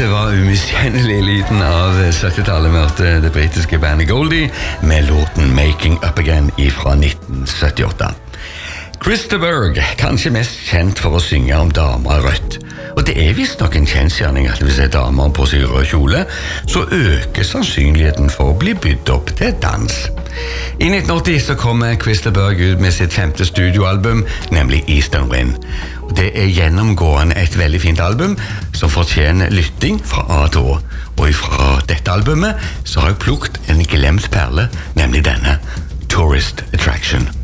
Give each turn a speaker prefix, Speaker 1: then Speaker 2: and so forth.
Speaker 1: Dette var umiskjennelig lyden av 70-tallet møtte det britiske bandet Goldie med låten Making Up Again fra 1978. Chris de Burgh, kanskje mest kjent for å synge om damer i rødt. Og det visst nok en kjensgjerning at hvis damer på seg rød kjole, så øker sannsynligheten for å bli bydd opp til dans. I 1980 så kom Chris de Burgh ut med sitt 5. studioalbum, nemlig Eastern Wind. Og det gjennomgående et veldig fint album som fortjener lytting fra A til Å. Og fra dette albumet så har jeg plukket en glemt perle, nemlig denne Tourist Attraction.